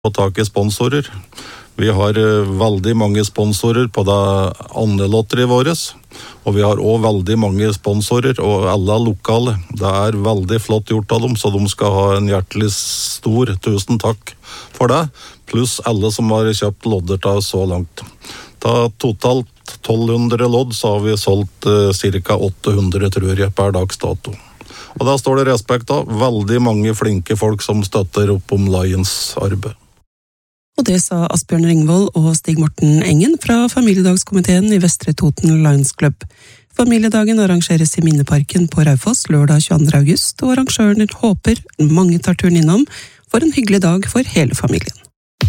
få tak i sponsorer. Vi har veldig mange sponsorer på det andre lotteriet våres, og vi har også veldig mange sponsorer, og alle er lokale. Det er veldig flott gjort av dem, så de skal ha en hjertelig stor tusen takk for det, pluss alle som har kjøpt lodder til så langt. Ta totalt 1200 lodd, så har vi solgt ca. 800, tror jeg, per dags dato. Og da står det respekt av veldig mange flinke folk som støtter opp om Lions arbeid. Og det sa Asbjørn Ringvold og Stig Morten Engen fra familiedagskomiteen i Vestre Toten Lions Club. Familiedagen arrangeres i Minneparken på Raufoss lørdag 22. august, og arrangøren håper mange tar turen innom for en hyggelig dag for hele familien.